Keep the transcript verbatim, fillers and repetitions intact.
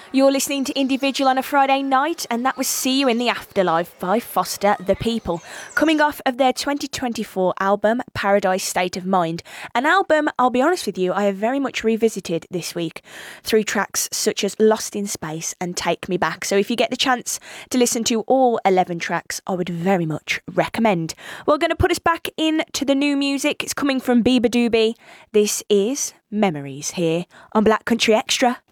You're listening to Individual on a Friday night, and that was See You in the Afterlife by Foster the People, coming off of their twenty twenty-four album Paradise State of Mind, an album, I'll be honest with you, I have very much revisited this week through tracks such as Lost in Space and Take Me Back. So if you get the chance to listen to all eleven tracks, I would very much recommend. We're going to put us back into the new music. It's coming from Bieber Doobie. This is Memories here on Black Country Extra.